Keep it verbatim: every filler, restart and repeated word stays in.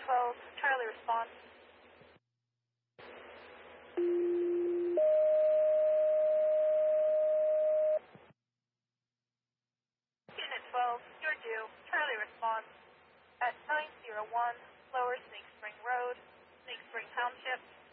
twelve, Charlie response. Unit twelve, you're due. Charlie response. At nine zero one, Lower Snake Spring Road, Snake Spring Township.